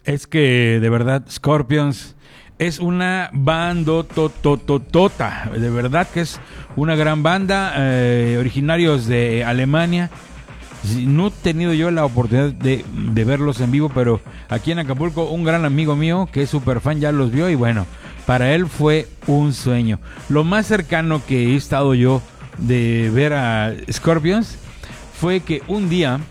Es que de verdad Scorpions es una bandotototota, de verdad que es una gran banda, originarios de Alemania. No he tenido yo la oportunidad de verlos en vivo, pero aquí en Acapulco un gran amigo mío que es súper fan ya los vio y bueno, para él fue un sueño. Lo más cercano que he estado yo de ver a Scorpions fue que un día,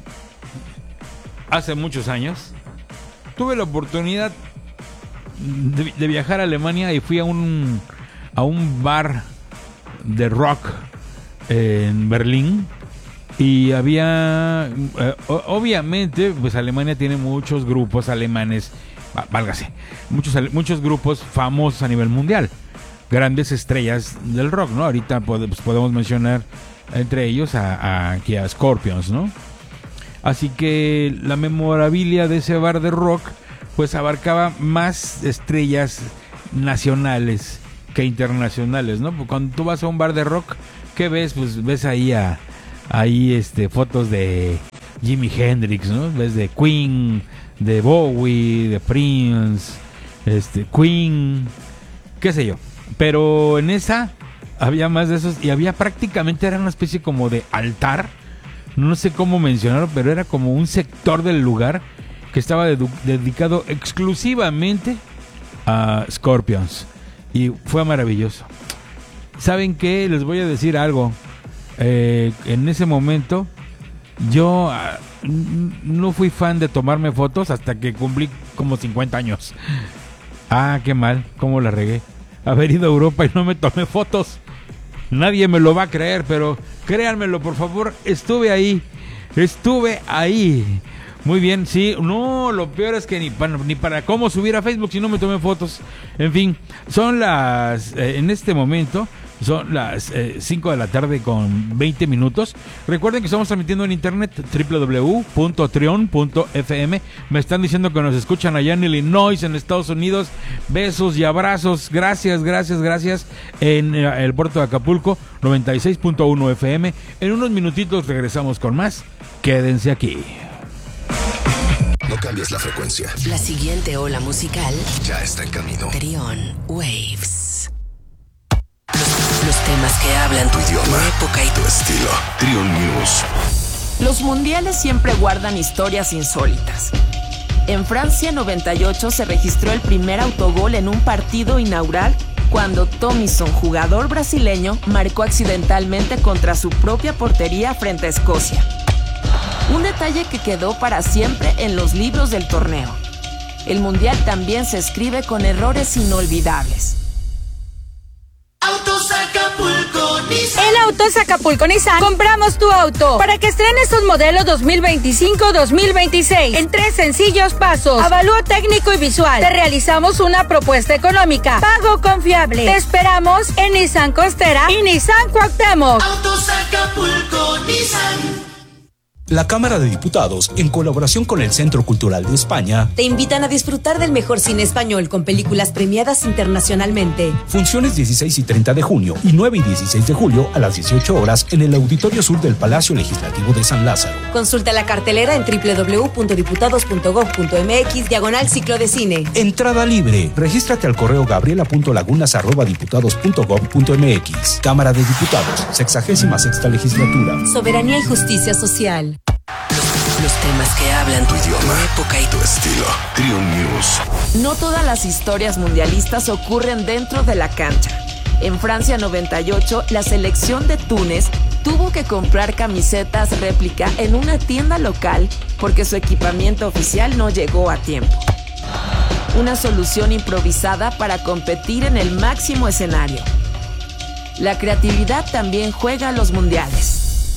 hace muchos años, tuve la oportunidad de viajar a Alemania y fui a un bar de rock en Berlín. Y había, obviamente, pues Alemania tiene muchos grupos alemanes, válgase, muchos grupos famosos a nivel mundial, grandes estrellas del rock, ¿no? Ahorita pues podemos mencionar entre ellos aquí a Scorpions, ¿no? Así que la memorabilia de ese bar de rock, pues abarcaba más estrellas nacionales que internacionales, ¿no? Cuando tú vas a un bar de rock, ¿qué ves? Pues ves ahí fotos de Jimi Hendrix, ¿no? Ves de Queen, de Bowie, de Prince, Queen, qué sé yo. Pero en esa había más de esos y había prácticamente, era una especie como de altar, no sé cómo mencionarlo, pero era como un sector del lugar que estaba dedicado exclusivamente a Scorpions y fue maravilloso. ¿Saben qué? Les voy a decir algo. En ese momento yo no fui fan de tomarme fotos hasta que cumplí como 50 años. Qué mal, cómo la regué. Haber ido a Europa y no me tomé fotos. Nadie me lo va a creer, pero créanmelo, por favor, estuve ahí. Muy bien, sí, no, lo peor es que ni para cómo subir a Facebook si no me tomé fotos. En fin, son en este momento son las 5 de la tarde con 20 minutos. Recuerden que estamos transmitiendo en internet www.trion.fm. Me están diciendo que nos escuchan allá en Illinois, en Estados Unidos. Besos y abrazos. Gracias. En el puerto de Acapulco, 96.1 FM. En unos minutitos regresamos con más. Quédense aquí. No cambies la frecuencia. La siguiente ola musical ya está en camino. Trion Waves. Los temas que hablan tu idioma, tu época y tu estilo. Trion News. Los mundiales siempre guardan historias insólitas. En Francia 98 se registró el primer autogol en un partido inaugural cuando Thomison, jugador brasileño, marcó accidentalmente contra su propia portería frente a Escocia. Un detalle que quedó para siempre en los libros del torneo. El mundial también se escribe con errores inolvidables. Autos Acapulco Nissan. En Autos Acapulco Nissan compramos tu auto para que estrenes tus modelos 2025-2026 en 3 sencillos pasos. Avalúo técnico y visual. Te realizamos una propuesta económica. Pago confiable. Te esperamos en Nissan Costera y Nissan Cuauhtémoc. Autos Acapulco Nissan. La Cámara de Diputados, en colaboración con el Centro Cultural de España, te invitan a disfrutar del mejor cine español con películas premiadas internacionalmente. Funciones 16 y 30 de junio y 9 y 16 de julio a las 18 horas en el Auditorio Sur del Palacio Legislativo de San Lázaro. Consulta la cartelera en www.diputados.gov.mx/ciclo de cine. Entrada libre. Regístrate al correo gabriela.lagunas@diputados.gov.mx. Cámara de Diputados, 66ª Legislatura. Soberanía y justicia social. Los temas que hablan tu idioma, tu época y tu estilo. Trion News. No todas las historias mundialistas ocurren dentro de la cancha. En Francia 98, la selección de Túnez tuvo que comprar camisetas réplica en una tienda local porque su equipamiento oficial no llegó a tiempo. Una solución improvisada para competir en el máximo escenario. La creatividad también juega a los mundiales.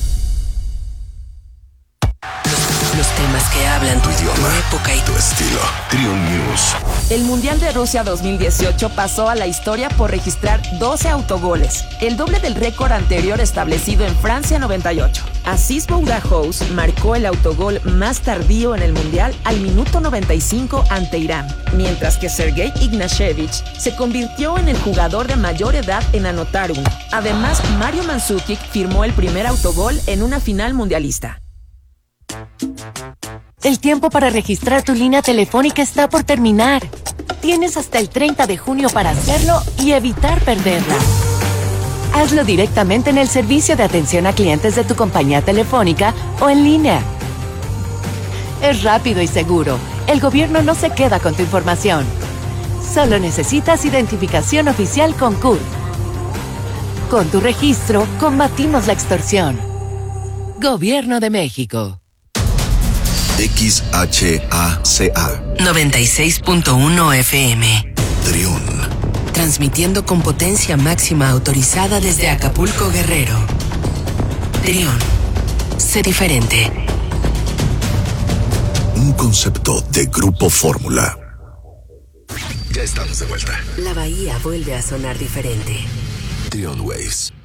Los temas que hablan tu idioma, tu época y tu estilo. Trion News. El Mundial de Rusia 2018 pasó a la historia por registrar 12 autogoles, el doble del récord anterior establecido en Francia 98. Assis Boudahouz marcó el autogol más tardío en el Mundial al minuto 95 ante Irán, mientras que Sergei Ignashevich se convirtió en el jugador de mayor edad en anotar uno. Además, Mario Mandzukic firmó el primer autogol en una final mundialista. El tiempo para registrar tu línea telefónica está por terminar. Tienes hasta el 30 de junio para hacerlo y evitar perderla. Hazlo directamente en el servicio de atención a clientes de tu compañía telefónica o en línea. Es rápido y seguro. El gobierno no se queda con tu información. Solo necesitas identificación oficial con CURP. Con tu registro, combatimos la extorsión. Gobierno de México. XHACA 96.1 FM. Trión. Transmitiendo con potencia máxima autorizada desde Acapulco, Guerrero. Trión. Sé diferente. Un concepto de Grupo Fórmula. Ya estamos de vuelta. La bahía vuelve a sonar diferente. Trión Waves.